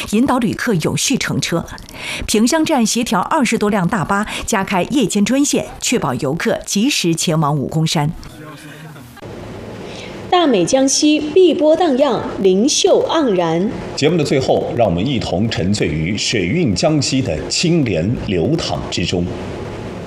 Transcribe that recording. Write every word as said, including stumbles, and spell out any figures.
引导旅客有序乘车。萍乡站协调二十多辆大巴加开夜间专线，确保游客及时前往武功山。 大美江西碧波荡漾，灵秀盎然。 节目的最后，让我们一同沉醉于水韵江西的清廉流淌之中。